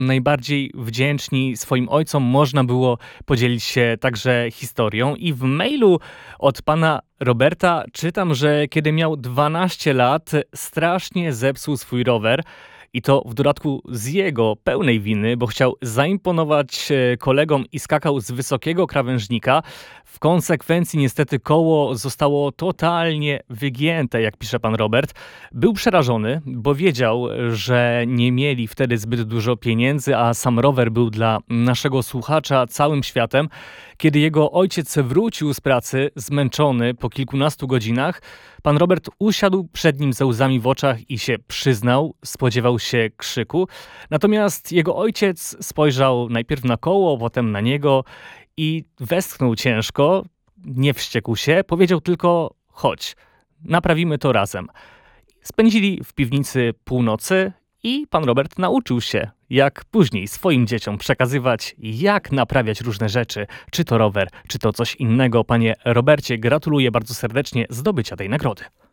najbardziej wdzięczni swoim ojcom, można było podzielić się także historią. I w mailu od pana Roberta czytam, że kiedy miał 12 lat, strasznie zepsuł swój rower. I to w dodatku z jego pełnej winy, bo chciał zaimponować kolegom i skakał z wysokiego krawężnika. W konsekwencji niestety koło zostało totalnie wygięte, jak pisze pan Robert. Był przerażony, bo wiedział, że nie mieli wtedy zbyt dużo pieniędzy, a sam rower był dla naszego słuchacza całym światem. Kiedy jego ojciec wrócił z pracy, zmęczony po kilkunastu godzinach, pan Robert usiadł przed nim ze łzami w oczach i się przyznał, spodziewał się krzyku. Natomiast jego ojciec spojrzał najpierw na koło, potem na niego i westchnął ciężko, nie wściekł się, powiedział tylko: chodź, naprawimy to razem. Spędzili w piwnicy północy i pan Robert nauczył się, jak później swoim dzieciom przekazywać, jak naprawiać różne rzeczy, czy to rower, czy to coś innego. Panie Robercie, gratuluję bardzo serdecznie zdobycia tej nagrody.